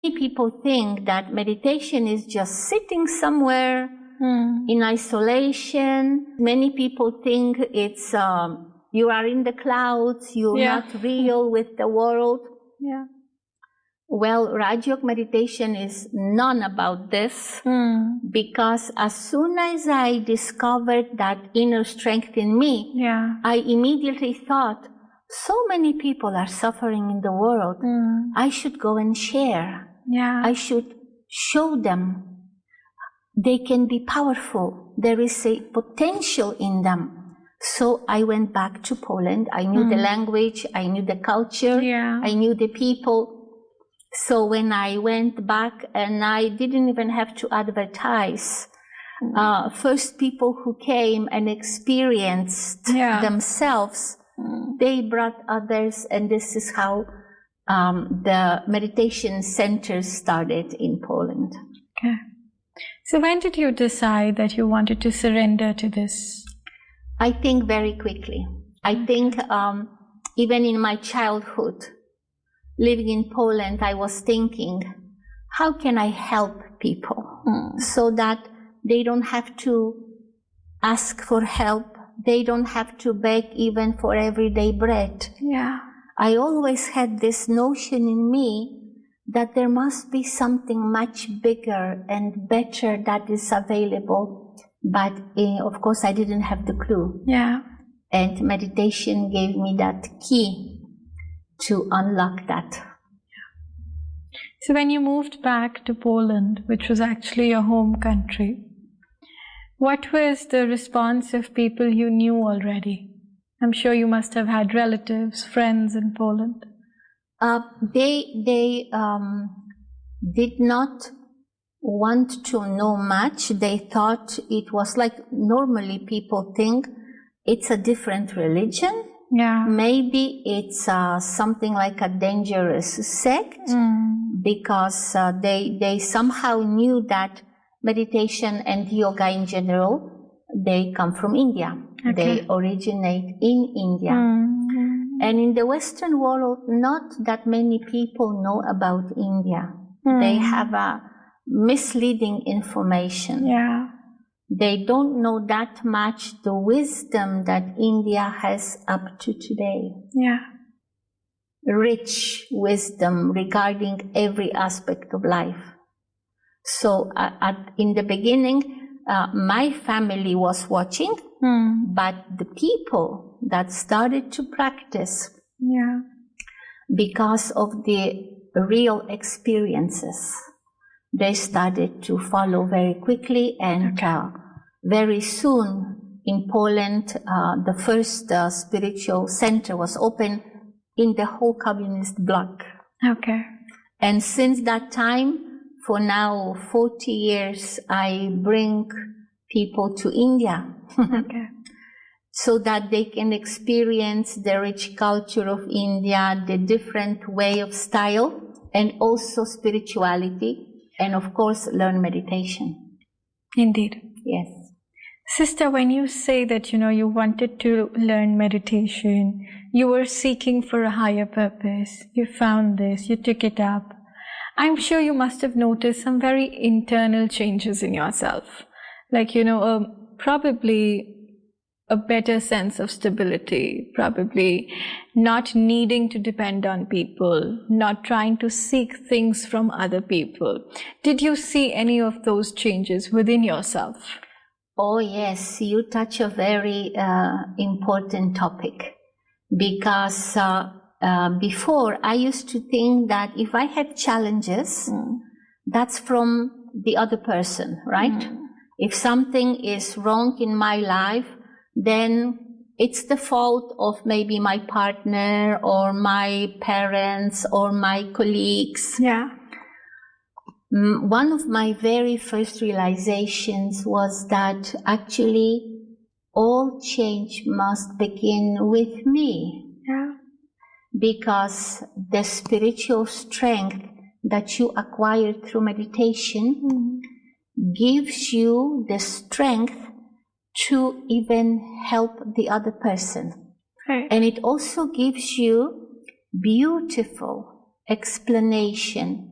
people think that meditation is just sitting somewhere in isolation. Many people think it's you are in the clouds, you're not real with the world. Yeah. Well, Rajyoga meditation is none about this, because as soon as I discovered that inner strength in me, I immediately thought, so many people are suffering in the world. I should go and share. I should show them they can be powerful. There is a potential in them. So I went back to Poland. I knew the language, I knew the culture, I knew the people. So when I went back, and I didn't even have to advertise, first people who came and experienced themselves, they brought others, and this is how the meditation centers started in Poland. Okay. So when did you decide that you wanted to surrender to this? I think very quickly. I think even in my childhood, living in Poland, I was thinking, how can I help people so that they don't have to ask for help, they don't have to beg even for everyday bread. I always had this notion in me that there must be something much bigger and better that is available, but of course I didn't have the clue. And meditation gave me that key to unlock that. So when you moved back to Poland, which was actually your home country, what was the response of people you knew already? I'm sure you must have had relatives, friends in Poland. They did not want to know much. They thought it was like normally people think it's a different religion. Maybe it's something like a dangerous sect, because they somehow knew that meditation and yoga in general, they come from India. They originate in India. And in the Western world, not that many people know about India. They have a misleading information. They don't know that much the wisdom that India has up to today. Rich wisdom regarding every aspect of life. So in the beginning, my family was watching, but the people that started to practice, because of the real experiences, they started to follow very quickly, and very soon in Poland, the first spiritual center was opened in the whole communist bloc. And since that time, for now 40 years, I bring people to India so that they can experience the rich culture of India, the different way of style, and also spirituality, and of course learn meditation. Indeed. Yes. Sister, when you say that, you wanted to learn meditation, you were seeking for a higher purpose, you found this, you took it up, I'm sure you must have noticed some very internal changes in yourself. Like, probably a better sense of stability, probably not needing to depend on people, not trying to seek things from other people. Did you see any of those changes within yourself? Oh yes, you touch a very important topic, because before I used to think that if I had challenges, that's from the other person, right? If something is wrong in my life, then it's the fault of maybe my partner or my parents or my colleagues. One of my very first realizations was that actually all change must begin with me. Because the spiritual strength that you acquire through meditation gives you the strength to even help the other person. And it also gives you beautiful explanation